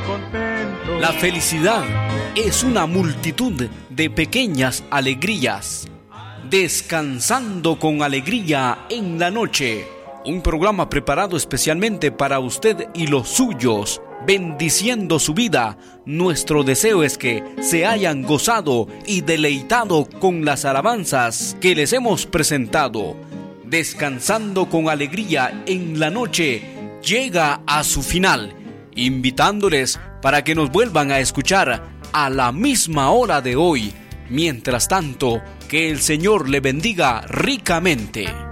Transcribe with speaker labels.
Speaker 1: contento.
Speaker 2: La felicidad es una multitud de pequeñas alegrías. Descansando con alegría en la noche. Un programa preparado especialmente para usted y los suyos, bendiciendo su vida. Nuestro deseo es que se hayan gozado y deleitado con las alabanzas que les hemos presentado. Descansando con alegría en la noche llega a su final, invitándoles para que nos vuelvan a escuchar a la misma hora de hoy. Mientras tanto, que el Señor le bendiga ricamente.